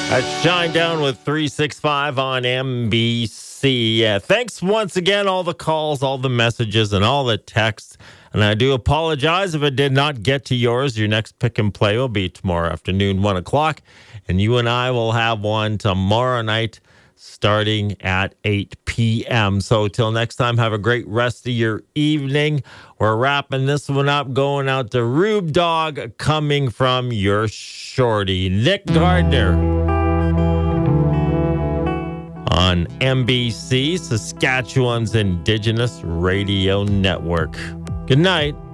That's Shine Down with 365 on NBC. Yeah, thanks once again, all the calls, all the messages, and all the texts. And I do apologize if it did not get to yours. Your next pick and play will be tomorrow afternoon, 1 o'clock. And you and I will have one tomorrow night starting at 8 p.m. So till next time, have a great rest of your evening. We're wrapping this one up, going out to Rube Dog, coming from your shorty, Nick Gardner, on NBC, Saskatchewan's Indigenous Radio Network. Good night.